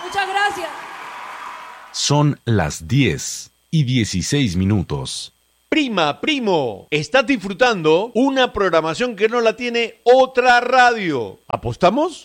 Muchas gracias. Son las 10:16. Prima, primo, estás disfrutando una programación que no la tiene otra radio. ¿Apostamos?